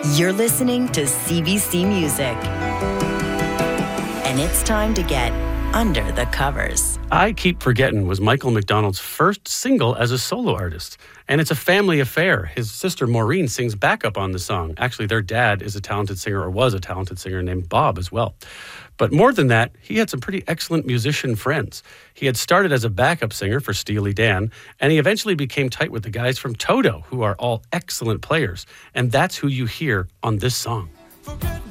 You're listening to CBC Music. And it's time to get under the covers. I Keep Forgetting was Michael McDonald's first single as a solo artist. And it's a family affair. His sister Maureen sings backup on the song. Actually, their dad is a talented singer, or was a talented singer, named Bob as well. But more than that, he had some pretty excellent musician friends. He had started as a backup singer for Steely Dan, and he eventually became tight with the guys from Toto, who are all excellent players. And that's who you hear on this song. Forget